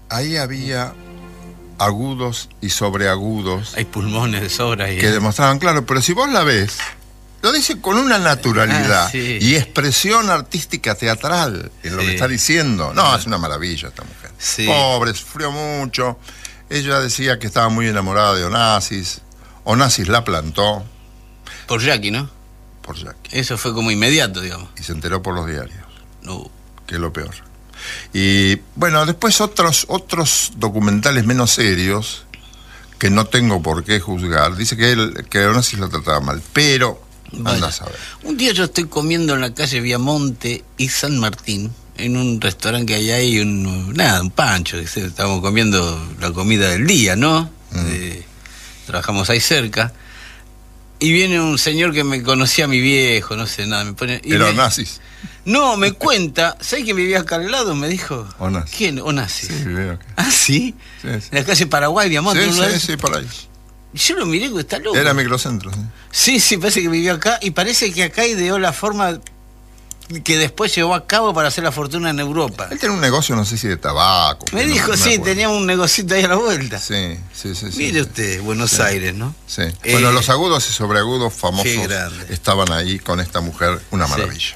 ahí había agudos y sobreagudos. Hay pulmones de sobra ahí. Que demostraban, claro, pero si vos la ves, lo dice con una naturalidad sí. y expresión artística teatral en lo que está diciendo. No, es una maravilla esta mujer. Sí. Pobre, sufrió mucho. Ella decía que estaba muy enamorada de Onassis. Onassis la plantó. Por Jackie, ¿no? Por Jackie. Eso fue como inmediato, digamos. Y se enteró por los diarios. No. Que es lo peor. Y bueno, después otros documentales menos serios, que no tengo por qué juzgar. Dice que Onassis lo trataba mal, pero anda a saber. Un día yo estoy comiendo en la calle Viamonte y San Martín, en un restaurante que hay ahí, un pancho, estábamos comiendo la comida del día, ¿no? Trabajamos ahí cerca. Y viene un señor que me conocía a mi viejo, no sé nada, me pone... ¿Era Onassis? No, me cuenta, ¿sabes que vivía acá al lado? Me dijo. Onassis. ¿Quién? Onassis. Sí, veo que... ¿Ah, sí? Sí. En la calle Paraguay, Viamonte. Sí, por ahí. Yo lo miré, que está loco. Era microcentro, sí. Sí, parece que vivió acá, y parece que acá ideó la forma que después llevó a cabo para hacer la fortuna en Europa. Él tenía un negocio, no sé si de tabaco. Me dijo, sí, tenía un negocito ahí a la vuelta. Sí. Mire usted, Buenos Aires, ¿no? Sí. Bueno, los agudos y sobreagudos famosos estaban ahí con esta mujer, una maravilla.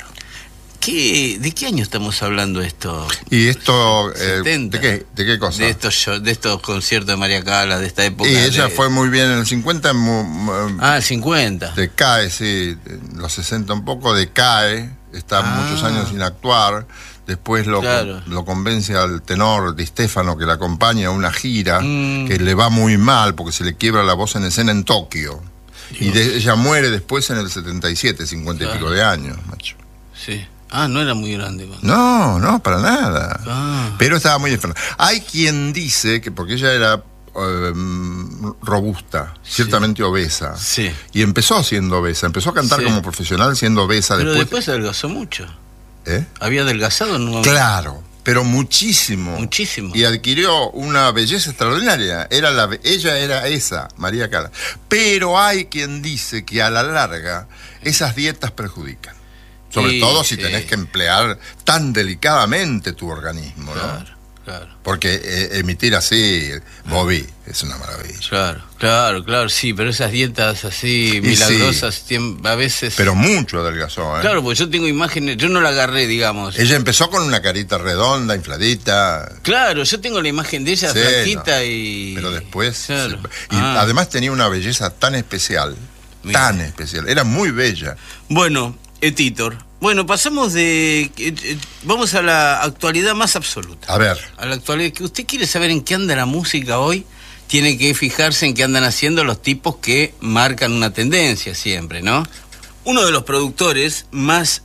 ¿De qué año estamos hablando esto? Y esto, ¿de qué cosa? De estos conciertos de María Callas, de esta época. Y ella fue muy bien en el 50. El 50. Decae, sí, los 60 un poco, decae, está muchos años sin actuar. Después lo convence al tenor Di Stefano, que la acompaña a una gira, que le va muy mal porque se le quiebra la voz en escena en Tokio. Dios. Y ella muere después en el 77, 50 y pico de años, macho. Sí. No era muy grande. No, para nada. Pero estaba muy enferma. Hay quien dice que porque ella era robusta, ciertamente obesa. Sí. Y empezó siendo obesa. Empezó a cantar como profesional siendo obesa. Pero después adelgazó mucho. ¿Había adelgazado en un... Claro, pero muchísimo. Muchísimo. Y adquirió una belleza extraordinaria. Ella era esa, María Callas. Pero hay quien dice que a la larga esas dietas perjudican. Sobre todo si tenés que emplear tan delicadamente tu organismo, ¿no? Claro. Porque emitir así, Bobby, es una maravilla. Claro, sí, pero esas dietas así milagrosas a veces... Pero mucho adelgazó, ¿eh? Claro, porque yo tengo imágenes, yo no la agarré, digamos. Ella empezó con una carita redonda, infladita. Claro, yo tengo la imagen de ella flaquita y... Pero después... Y además tenía una belleza tan especial, era muy bella. Bueno... Titor. Bueno, pasamos vamos a la actualidad más absoluta. A ver. A la actualidad. Que usted quiere saber en qué anda la música hoy, tiene que fijarse en qué andan haciendo los tipos que marcan una tendencia siempre, ¿no? Uno de los productores más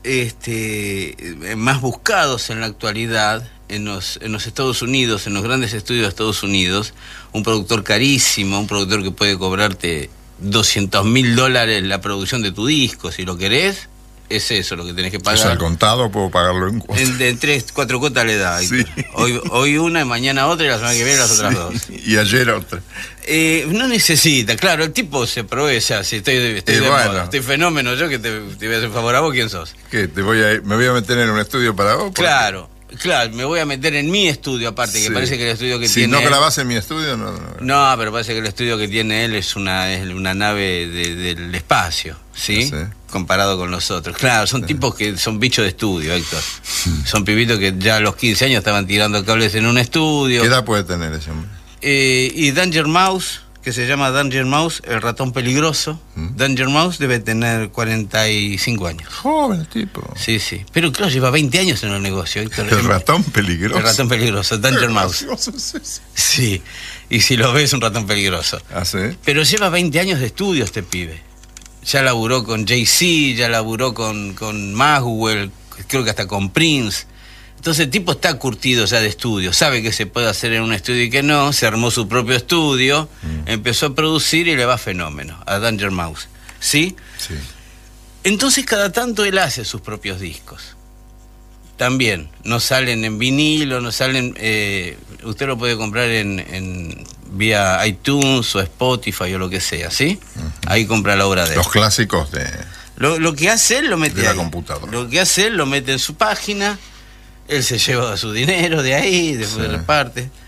buscados en la actualidad en los Estados Unidos, en los grandes estudios de Estados Unidos, un productor carísimo, un productor que puede cobrarte $200,000 la producción de tu disco, si lo querés. Es eso lo que tenés que pagar. ¿Es al contado o puedo pagarlo en cuotas? En 3, 4 cuotas le da. Sí. Hoy una, mañana otra y la semana que viene las otras dos. Y ayer otra. No necesita, claro, el tipo se provee ya. Si estoy fenómeno yo, que te voy a hacer favor a vos, ¿quién sos? ¿Qué? ¿Me voy a meter en un estudio para vos? Claro, me voy a meter en mi estudio aparte, que parece que el estudio que tiene... Si no grabás en mi estudio, no. No, pero parece que el estudio que tiene él es una nave del espacio, ¿sí? Comparado con los otros. Claro, son tipos que son bichos de estudio, Héctor. Son pibitos que ya a los 15 años estaban tirando cables en un estudio. ¿Qué edad puede tener ese hombre? Y Danger Mouse, que se llama Danger Mouse, el ratón peligroso. Danger Mouse debe tener 45 años. Joven el tipo. Sí. Pero claro, lleva 20 años en el negocio, Héctor. El ratón peligroso. El ratón peligroso, Danger Mouse. Sí, y si lo ves, un ratón peligroso. ¿Ah, sí? Pero lleva 20 años de estudio este pibe. Ya laburó con Jay-Z, ya laburó con Maxwell, creo que hasta con Prince. Entonces el tipo está curtido ya de estudio, sabe que se puede hacer en un estudio y que no, se armó su propio estudio, empezó a producir y le va fenómeno a Danger Mouse. ¿Sí? Sí. Entonces cada tanto él hace sus propios discos. También, no salen en vinilo, no salen... usted lo puede comprar vía iTunes o Spotify o lo que sea, ¿sí? Ahí compra la obra de él. Los clásicos de... Lo que hace él lo mete de la ahí. Computadora. Lo que hace él lo mete en su página, él se lleva su dinero de ahí, después reparte.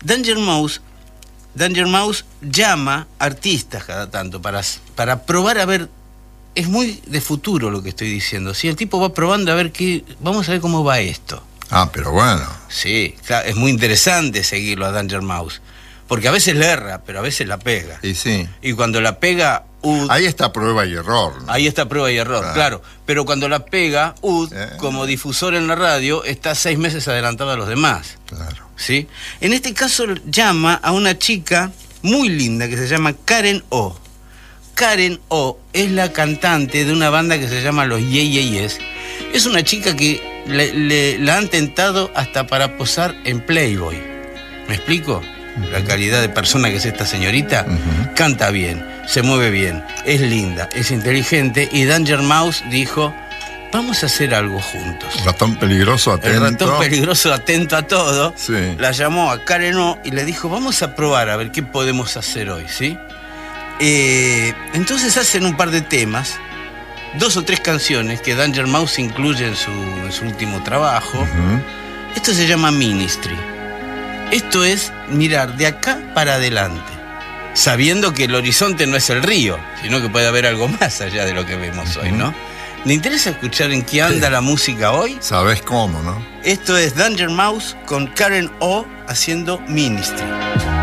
Danger Mouse llama artistas cada tanto para probar a ver. Es muy de futuro lo que estoy diciendo. Si el tipo va probando a ver vamos a ver cómo va esto. Ah, pero bueno. Sí, claro, es muy interesante seguirlo a Danger Mouse. Porque a veces le erra, pero a veces la pega. Y sí. Y cuando la pega, Ud... Ahí está prueba y error, ¿no? Ahí está prueba y error, claro. Pero cuando la pega, Ud, como difusor en la radio, está 6 meses adelantado a los demás. Claro. ¿Sí? En este caso llama a una chica muy linda que se llama Karen O. Karen O es la cantante de una banda que se llama Los Ye Ye Yes. Es una chica que la han tentado hasta para posar en Playboy. ¿Me explico? La calidad de persona que es esta señorita. Canta bien, se mueve bien, es linda, es inteligente. Y Danger Mouse dijo: vamos a hacer algo juntos. Ratón peligroso, atento. El ratón peligroso, atento a todo. Sí. La llamó a Karen O y le dijo: vamos a probar a ver qué podemos hacer hoy, ¿sí? Entonces hacen un par de temas, 2 o 3 canciones que Danger Mouse incluye en su último trabajo. Esto se llama Ministry. Esto es mirar de acá para adelante, sabiendo que el horizonte no es el río, sino que puede haber algo más allá de lo que vemos hoy, ¿no? ¿Le interesa escuchar en qué anda la música hoy? Sabés cómo, ¿no? Esto es Danger Mouse con Karen O haciendo Ministry.